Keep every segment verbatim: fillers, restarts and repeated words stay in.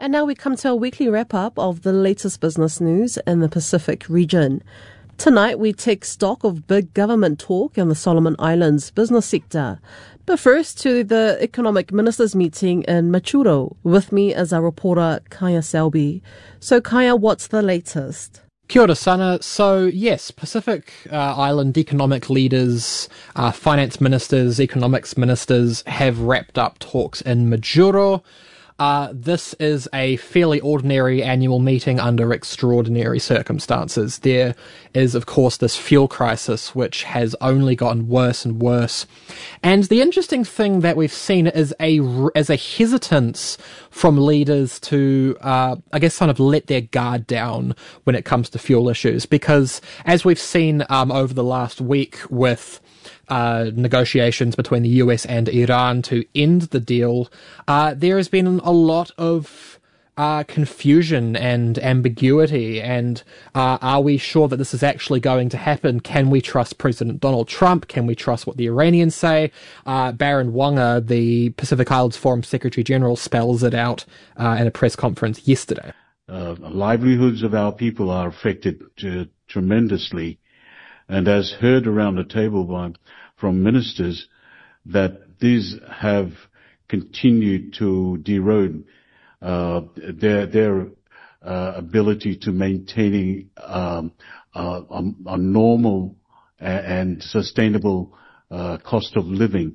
And now we come to a weekly wrap-up of the latest business news in the Pacific region. Tonight, we take stock of big government talk in the Solomon Islands business sector. But first, to the Economic Ministers meeting in Machuro. With me is our reporter, Kaya Selby. So, Kaya, what's the latest? Kia ora sana. So, yes, Pacific uh, Island economic leaders, uh, finance ministers, economics ministers have wrapped up talks in Majuro. Uh, this is a fairly ordinary annual meeting under extraordinary circumstances. There is, of course, this fuel crisis, which has only gotten worse and worse. And the interesting thing that we've seen is a, is a hesitance from leaders to, uh, I guess, kind of let their guard down when it comes to fuel issues. Because as we've seen um, over the last week with Uh, negotiations between the U S and Iran to end the deal, uh, there has been a lot of uh, confusion and ambiguity. And uh, are we sure that this is actually going to happen? Can we trust President Donald Trump? Can we trust what the Iranians say? Uh, Baron Wanga, the Pacific Islands Forum Secretary General, spells it out uh, in a press conference yesterday. Uh, livelihoods of our people are affected uh, tremendously. And as heard around the table by, from ministers, that these have continued to erode uh, their their uh, ability to maintaining um, uh, a, a normal and sustainable uh, cost of living,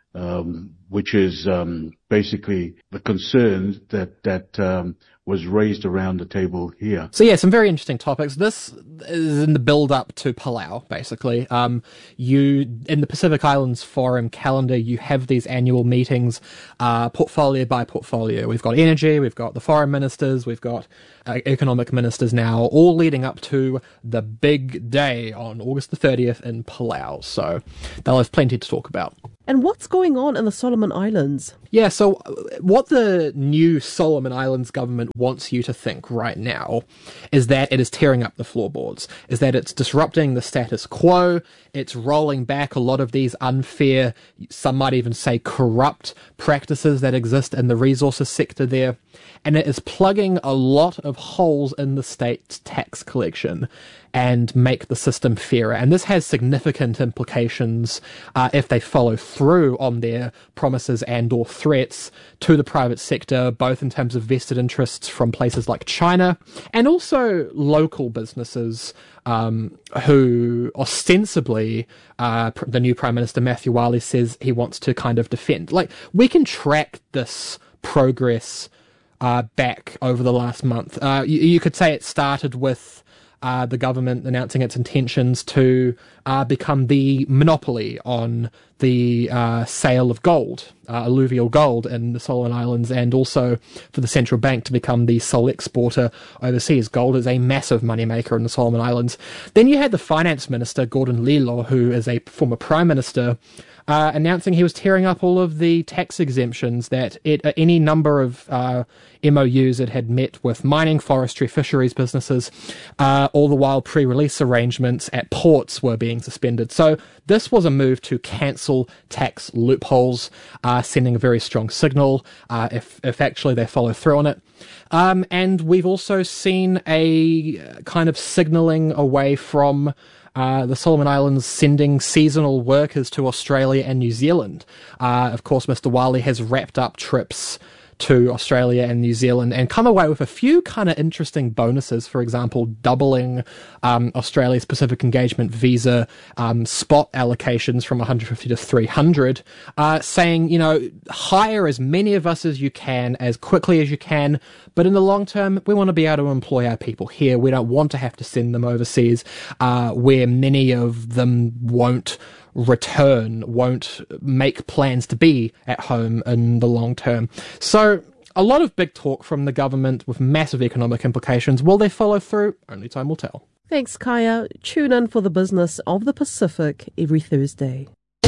um, which is um, basically the concern that that um, was raised around the table here. So yeah, some very interesting topics. This is in the build-up to Palau, basically. Um, you, in the Pacific Islands Forum calendar, you have these annual meetings, uh, portfolio by portfolio. We've got energy, we've got the foreign ministers, we've got uh, economic ministers now, all leading up to the big day on August the thirtieth in Palau. So they'll have plenty to talk about. And what's going on in the Solomon Islands? Yeah, so what the new Solomon Islands government wants you to think right now is that it is tearing up the floorboards, is that it's disrupting the status quo, it's rolling back a lot of these unfair, some might even say corrupt practices that exist in the resources sector there, and it is plugging a lot of holes in the state's tax collection and make the system fairer. And this has significant implications uh, if they follow through on their promises and or threats to the private sector, both in terms of vested interests from places like China and also local businesses um, who ostensibly uh, the new Prime Minister Matthew Wale says he wants to kind of defend. Like, we can track this progress uh, back over the last month. Uh, you, you could say it started with Uh, the government announcing its intentions to uh, become the monopoly on the uh, sale of gold, uh, alluvial gold in the Solomon Islands, and also for the central bank to become the sole exporter overseas. Gold is a massive moneymaker in the Solomon Islands. Then you had the finance minister, Gordon Lilo, who is a former prime minister, Uh, announcing he was tearing up all of the tax exemptions that it, uh, any number of uh, M O Us it had met with mining, forestry, fisheries businesses, uh, all the while pre-release arrangements at ports were being suspended. So this was a move to cancel tax loopholes, uh, sending a very strong signal uh, if, if actually they follow through on it. Um, and we've also seen a kind of signalling away from Uh, the Solomon Islands sending seasonal workers to Australia and New Zealand. Uh, of course, Mister Wale has wrapped up trips to Australia and New Zealand and come away with a few kind of interesting bonuses. For example, doubling um, Australia's Pacific Engagement visa um, spot allocations from one hundred fifty to three hundred, uh, saying, you know, hire as many of us as you can, as quickly as you can, but in the long term, we want to be able to employ our people here. We don't want to have to send them overseas, uh, where many of them won't return, won't make plans to be at home in the long term. So a lot of big talk from the government with massive economic implications. Will they follow through? Only time will tell. Thanks, Kaya. Tune in for the business of the Pacific every Thursday.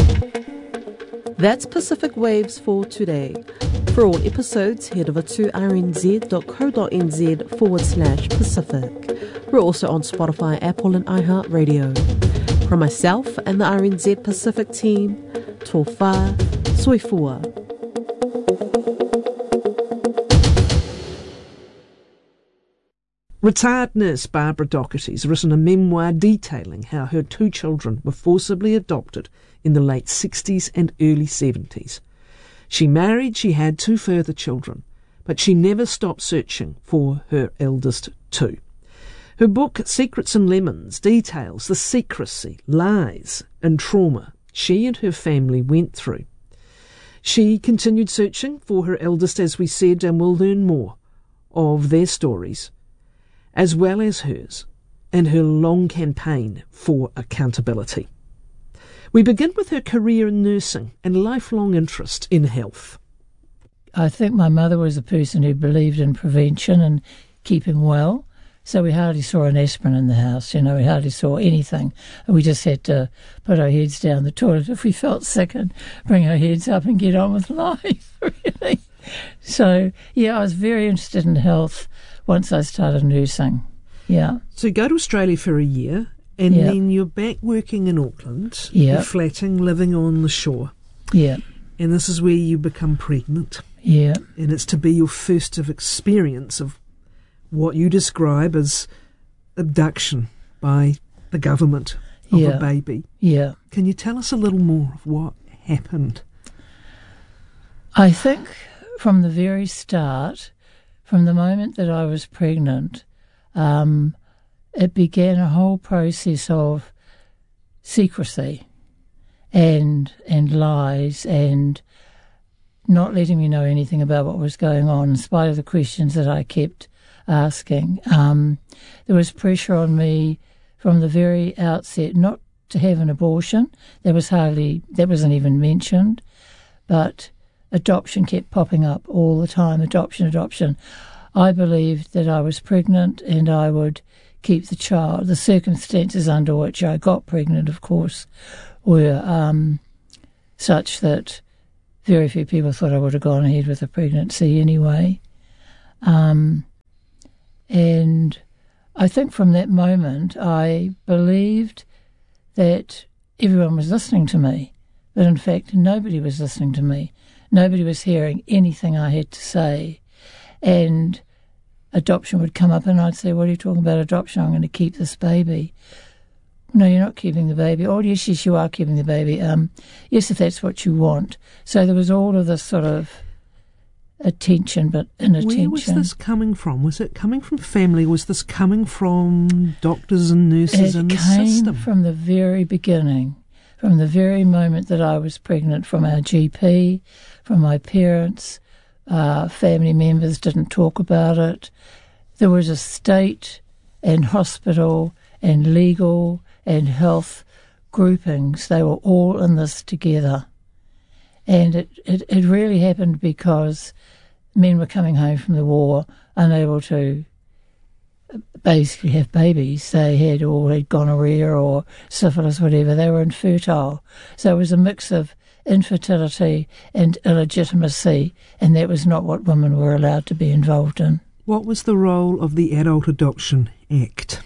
That's Pacific Waves for today. For all episodes, head over to rnz.co.nz forward slash Pacific. We're also on Spotify, Apple and iHeartRadio. From myself and the R N Z Pacific team, tō whā, soifua. Retired nurse Barbara Docherty has written a memoir detailing how her two children were forcibly adopted in the late sixties and early seventies. She married, she had two further children, but she never stopped searching for her eldest two. Her book, Secrets and Lemons, details the secrecy, lies and trauma she and her family went through. She continued searching for her eldest, as we said, and we'll learn more of their stories, as well as hers, and her long campaign for accountability. We begin with her career in nursing and lifelong interest in health. I think my mother was a person who believed in prevention and keeping well, so we hardly saw an aspirin in the house, you know, we hardly saw anything. We just had to put our heads down the toilet if we felt sick and bring our heads up and get on with life, really. So, yeah, I was very interested in health once I started nursing, yeah. So you go to Australia for a year, and yeah. then you're back working in Auckland, yeah. you're flatting, living on the shore. Yeah. And this is where you become pregnant. Yeah. And it's to be your first of experience of what you describe as abduction by the government of yeah. a baby. Yeah. Can you tell us a little more of what happened? I think from the very start, from the moment that I was pregnant, um, it began a whole process of secrecy and and lies and not letting me know anything about what was going on, in spite of the questions that I kept asking. Um, there was pressure on me from the very outset not to have an abortion. That was hardly, that wasn't even mentioned, but adoption kept popping up all the time. Adoption, adoption. I believed that I was pregnant and I would keep the child. The circumstances under which I got pregnant, of course, were um, such that very few people thought I would have gone ahead with a pregnancy anyway. Um, and I think from that moment I believed that everyone was listening to me, but in fact nobody was listening to me. Nobody was hearing anything I had to say. And adoption would come up and I'd say, what are you talking about adoption? I'm going to keep this baby. No, you're not keeping the baby. Oh, yes, yes, you are keeping the baby. Um, yes, if that's what you want. So there was all of this sort of attention, but inattention. Where was this coming from? Was it coming from family? Was this coming from doctors and nurses it in the came system? From the very beginning, from the very moment that I was pregnant, from our G P, from my parents. Uh, family members didn't talk about it. There was a state and hospital and legal and health groupings. They were all in this together. And it, it, it really happened because men were coming home from the war unable to basically have babies. They had all had gonorrhea or syphilis, whatever. They were infertile. So it was a mix of infertility and illegitimacy, and that was not what women were allowed to be involved in. What was the role of the Adult Adoption Act?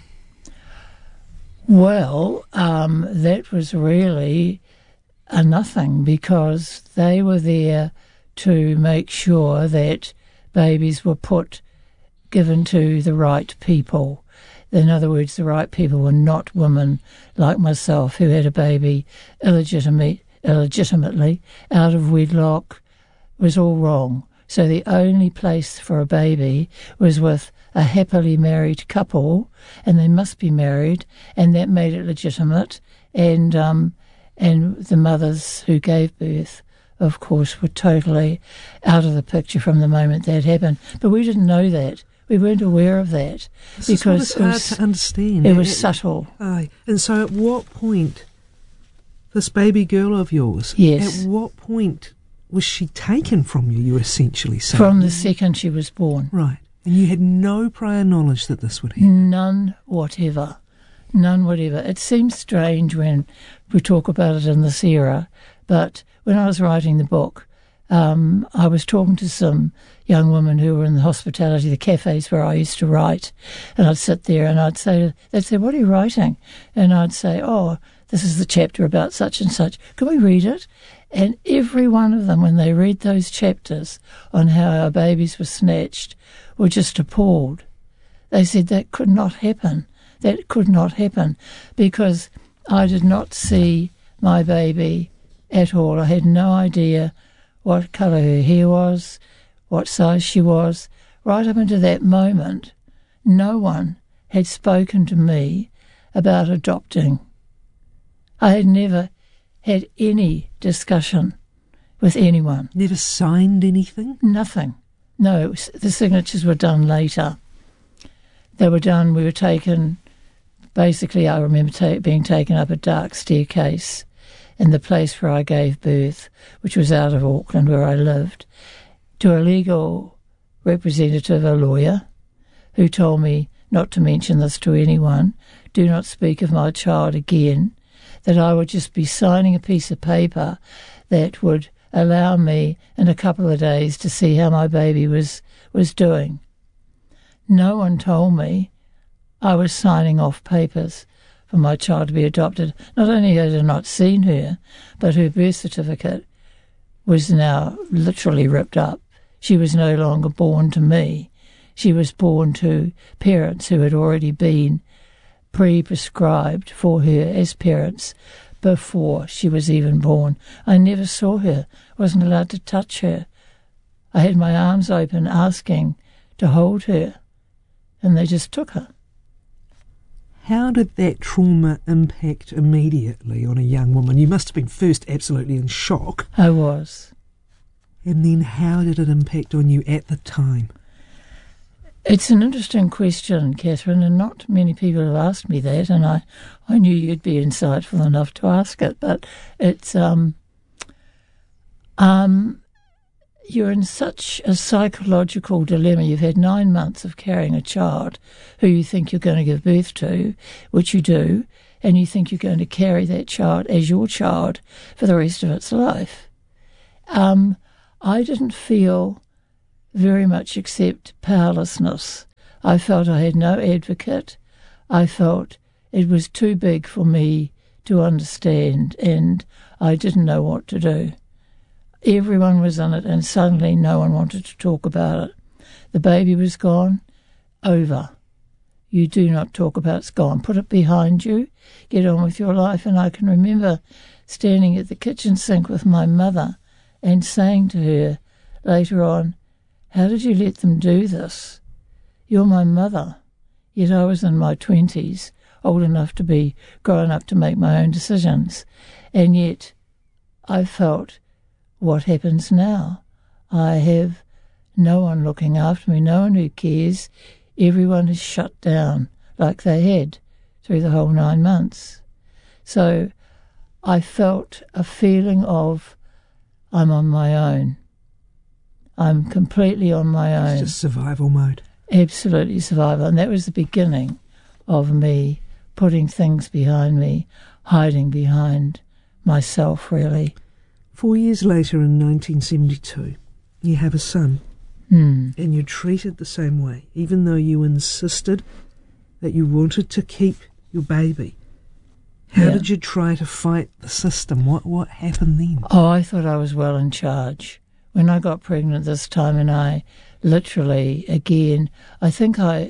Well, um, that was really a nothing, because they were there to make sure that babies were put, given to the right people. In other words, the right people were not women like myself who had a baby illegitimate, illegitimately out of wedlock. It was all wrong. So the only place for a baby was with a happily married couple, and they must be married, and that made it legitimate. And um, and the mothers who gave birth, of course, were totally out of the picture from the moment that happened. But we didn't know that. We weren't aware of that. This because is what it's hard to understand. It was it, subtle. Aye. And so at what point, this baby girl of yours, yes. at what point was she taken from you, you're essentially saying? From the second she was born. Right. And you had no prior knowledge that this would happen? None whatever. None whatever. It seems strange when we talk about it in this era, but when I was writing the book, um, I was talking to some young women who were in the hospitality, the cafes where I used to write, and I'd sit there and I'd say, they'd say, what are you writing? And I'd say, oh, this is the chapter about such and such. Can we read it? And every one of them, when they read those chapters on how our babies were snatched, were just appalled. They said that could not happen. That could not happen because I did not see my baby at all. I had no idea what colour her hair was, what size she was. Right up until that moment, no one had spoken to me about adopting. I had never had any discussion with anyone. Never signed anything? Nothing. No, it was, the signatures were done later. They were done, we were taken, basically I remember ta- being taken up a dark staircase in the place where I gave birth, which was out of Auckland where I lived, to a legal representative, a lawyer, who told me not to mention this to anyone, do not speak of my child again, that I would just be signing a piece of paper that would allow me in a couple of days to see how my baby was, was doing. No one told me I was signing off papers for my child to be adopted. Not only had I not seen her, but her birth certificate was now literally ripped up. She was no longer born to me. She was born to parents who had already been pre-prescribed for her as parents before she was even born. I never saw her, wasn't allowed to touch her. I had my arms open asking to hold her, and they just took her. How did that trauma impact immediately on a young woman? You must have been first absolutely in shock. I was. And then how did it impact on you at the time? It's an interesting question, Catherine, and not many people have asked me that, and I, I knew you'd be insightful enough to ask it, but it's, um, um, you're in such a psychological dilemma. You've had nine months of carrying a child who you think you're going to give birth to, which you do, and you think you're going to carry that child as your child for the rest of its life. Um, I didn't feel very much except powerlessness. I felt I had no advocate. I felt it was too big for me to understand, and I didn't know what to do. Everyone was in it, and suddenly no one wanted to talk about it. The baby was gone. Over. You do not talk about it's gone. Put it behind you. Get on with your life. And I can remember standing at the kitchen sink with my mother and saying to her later on, how did you let them do this? You're my mother. Yet I was in my twenties, old enough to be grown up to make my own decisions. And yet I felt, what happens now? I have no one looking after me, no one who cares. Everyone is shut down like they had through the whole nine months. So I felt a feeling of I'm on my own. I'm completely on my own. It's just survival mode. Absolutely survival. And that was the beginning of me putting things behind me, hiding behind myself, really. Four years later, in nineteen seventy-two, you have a son. Mm. And you're treated the same way, even though you insisted that you wanted to keep your baby. How yeah. did you try to fight the system? What, what happened then? Oh, I thought I was well in charge. When I got pregnant this time, and I literally, again, I think I,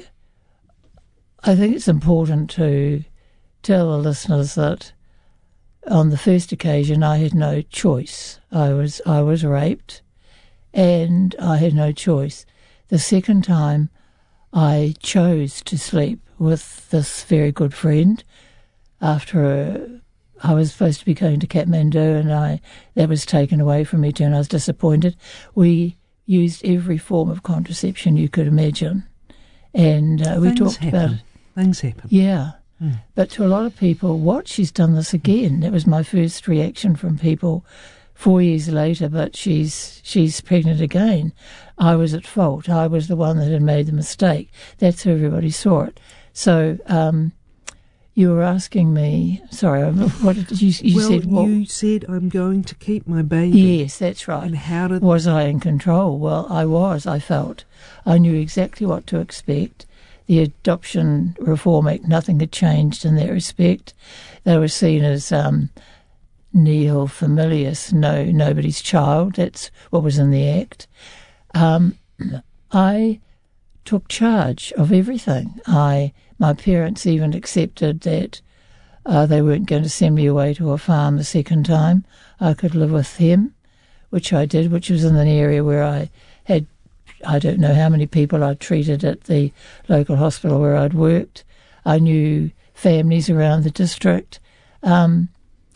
I think it's important to tell the listeners that on the first occasion I had no choice. I was I was raped, and I had no choice. The second time, I chose to sleep with this very good friend after a I was supposed to be going to Kathmandu, and I that was taken away from me too, and I was disappointed. We used every form of contraception you could imagine, and uh, we talked happen. about it. Things happen. Yeah, mm. But to a lot of people, what, she's done this again? That was my first reaction from people four years later, but she's she's pregnant again. I was at fault. I was the one that had made the mistake. That's how everybody saw it. So... Um, You were asking me, sorry, what did you, you well, said? Well, you said, I'm going to keep my baby. Yes, that's right. And how did... Was I in control? Well, I was, I felt. I knew exactly what to expect. The Adoption Reform Act, nothing had changed in that respect. They were seen as um, nihil familius, no, nobody's child. That's what was in the Act. Um, I took charge of everything. I, my parents even accepted that uh, they weren't going to send me away to a farm the second time. I could live with them, which I did, which was in an area where I had, I don't know how many people I'd treated at the local hospital where I'd worked. I knew families around the district. Um,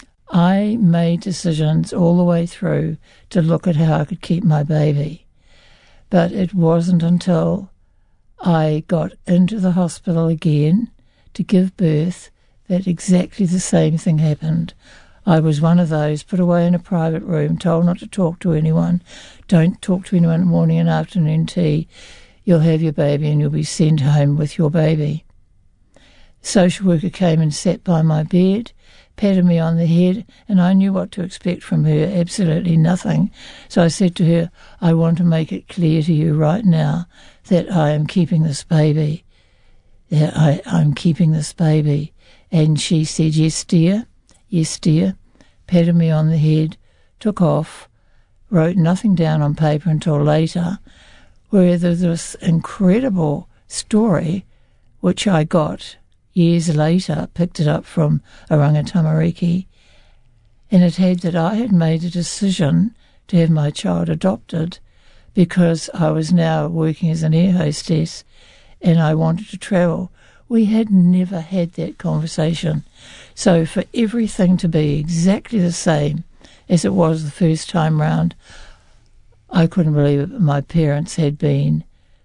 I made decisions all the way through to look at how I could keep my baby. But it wasn't until I got into the hospital again to give birth that exactly the same thing happened. I was one of those put away in a private room, told not to talk to anyone. Don't talk to anyone at morning and afternoon tea. You'll have your baby and you'll be sent home with your baby. The social worker came and sat by my bed, patted me on the head, and I knew what to expect from her, absolutely nothing. So I said to her, I want to make it clear to you right now that I am keeping this baby. That I, I'm keeping this baby. And she said, yes, dear, yes, dear, patted me on the head, took off, wrote nothing down on paper until later, where there's this incredible story, which I got years later, picked it up from Oranga Tamariki, and it had that I had made a decision to have my child adopted because I was now working as an air hostess and I wanted to travel. We had never had that conversation. So for everything to be exactly the same as it was the first time round, I couldn't believe it. My parents had been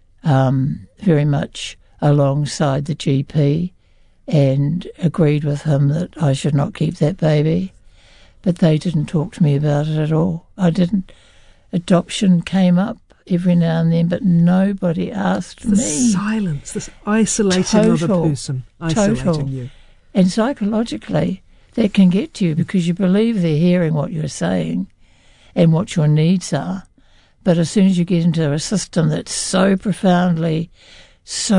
um, very much alongside the G P and agreed with him that I should not keep that baby. But they didn't talk to me about it at all. I didn't. Adoption came up every now and then, but nobody asked the me. The silence, this isolating Total, other person, isolating total. you. And psychologically, that can get to you because you believe they're hearing what you're saying and what your needs are. But as soon as you get into a system that's so profoundly, so